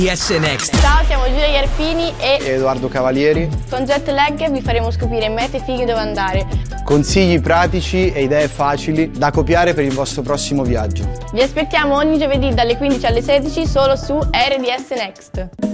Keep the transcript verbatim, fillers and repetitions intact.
D S Next. Ciao, siamo Giulia Ierpini e Edoardo Cavalieri. con Jet Lag vi faremo scoprire mete fighe dove andare. Consigli pratici e idee facili da copiare per il vostro prossimo viaggio. Vi aspettiamo ogni giovedì dalle quindici alle sedici solo su R D S Next.